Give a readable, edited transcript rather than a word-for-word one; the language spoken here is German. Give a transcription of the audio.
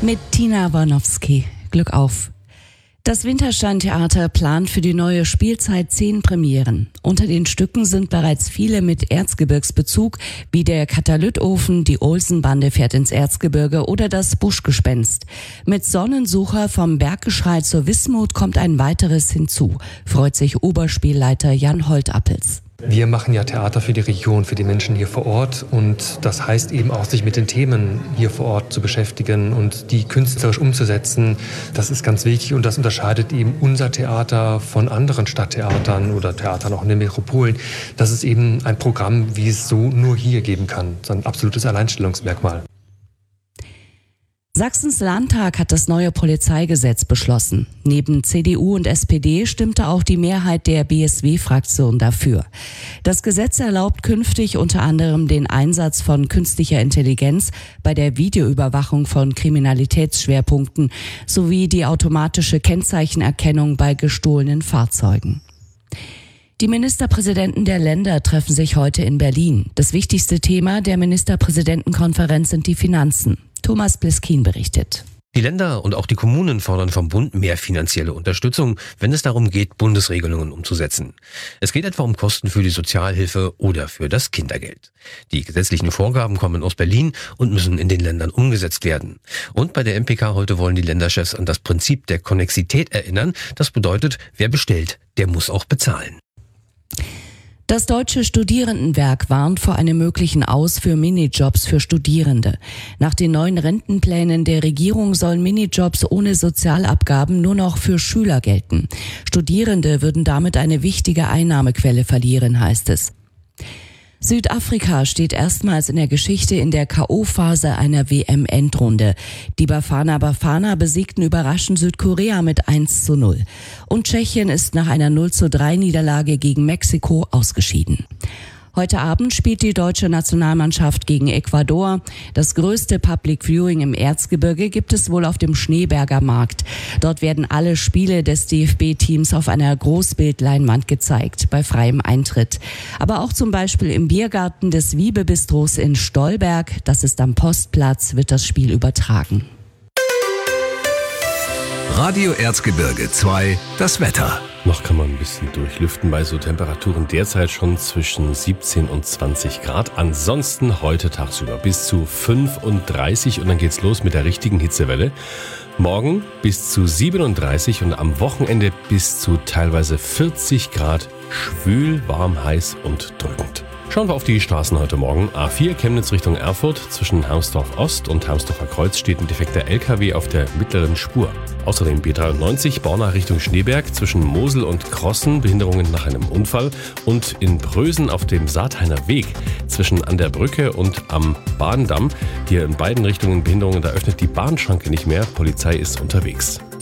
Mit Tina Warnowski. Glück auf. Das Winterstein-Theater plant für die neue Spielzeit 10 Premieren. Unter den Stücken sind bereits viele mit Erzgebirgsbezug, wie der Katalytofen, die Olsenbande fährt ins Erzgebirge oder das Buschgespenst. Mit Sonnensucher vom Berggeschrei zur Wismut kommt ein weiteres hinzu, freut sich Oberspielleiter Jan Holtappels. Wir machen ja Theater für die Region, für die Menschen hier vor Ort, und das heißt eben auch, sich mit den Themen hier vor Ort zu beschäftigen und die künstlerisch umzusetzen. Das ist ganz wichtig und das unterscheidet eben unser Theater von anderen Stadttheatern oder Theatern auch in den Metropolen. Das ist eben ein Programm, wie es so nur hier geben kann. Das ist ein absolutes Alleinstellungsmerkmal. Sachsens Landtag hat das neue Polizeigesetz beschlossen. Neben CDU und SPD stimmte auch die Mehrheit der BSW-Fraktion dafür. Das Gesetz erlaubt künftig unter anderem den Einsatz von künstlicher Intelligenz bei der Videoüberwachung von Kriminalitätsschwerpunkten sowie die automatische Kennzeichenerkennung bei gestohlenen Fahrzeugen. Die Ministerpräsidenten der Länder treffen sich heute in Berlin. Das wichtigste Thema der Ministerpräsidentenkonferenz sind die Finanzen. Thomas Bliskin berichtet. Die Länder und auch die Kommunen fordern vom Bund mehr finanzielle Unterstützung, wenn es darum geht, Bundesregelungen umzusetzen. Es geht etwa um Kosten für die Sozialhilfe oder für das Kindergeld. Die gesetzlichen Vorgaben kommen aus Berlin und müssen in den Ländern umgesetzt werden. Und bei der MPK heute wollen die Länderchefs an das Prinzip der Konnexität erinnern. Das bedeutet, wer bestellt, der muss auch bezahlen. Das Deutsche Studierendenwerk warnt vor einem möglichen Aus für Minijobs für Studierende. Nach den neuen Rentenplänen der Regierung sollen Minijobs ohne Sozialabgaben nur noch für Schüler gelten. Studierende würden damit eine wichtige Einnahmequelle verlieren, heißt es. Südafrika steht erstmals in der Geschichte in der K.O.-Phase einer WM-Endrunde. Die Bafana besiegten überraschend Südkorea mit 1:0. Und Tschechien ist nach einer 0:3 gegen Mexiko ausgeschieden. Heute Abend spielt die deutsche Nationalmannschaft gegen Ecuador. Das größte Public Viewing im Erzgebirge gibt es wohl auf dem Schneeberger Markt. Dort werden alle Spiele des DFB-Teams auf einer Großbildleinwand gezeigt, bei freiem Eintritt. Aber auch zum Beispiel im Biergarten des Wiebe-Bistros in Stolberg, das ist am Postplatz, wird das Spiel übertragen. Radio Erzgebirge 2, das Wetter. Noch kann man ein bisschen durchlüften bei so Temperaturen derzeit schon zwischen 17 und 20 Grad. Ansonsten heute tagsüber bis zu 35 und dann geht's los mit der richtigen Hitzewelle. Morgen bis zu 37 und am Wochenende bis zu teilweise 40 Grad. Schwül, warm, heiß und drückend. Schauen wir auf die Straßen heute Morgen. A4 Chemnitz Richtung Erfurt. Zwischen Hausdorf Ost und Hausdorfer Kreuz steht ein defekter LKW auf der mittleren Spur. Außerdem B93 Borna Richtung Schneeberg. Zwischen Mosel und Krossen Behinderungen nach einem Unfall. Und in Prösen auf dem Saathainer Weg. Zwischen an der Brücke und am Bahndamm. Hier in beiden Richtungen Behinderungen. Da öffnet die Bahnschranke nicht mehr. Polizei ist unterwegs.